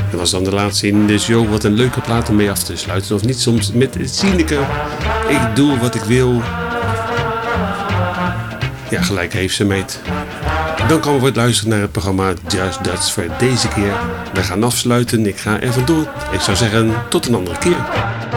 Dat was dan de laatste in de show. Wat een leuke plaat om mee af te sluiten. Of niet soms met het zinnelijke. Ik doe wat ik wil. Ja, gelijk heeft ze meet. Dan kan we het luisteren naar het programma Just Dutch voor deze keer. We gaan afsluiten. Ik ga er vandoor. Ik zou zeggen, tot een andere keer.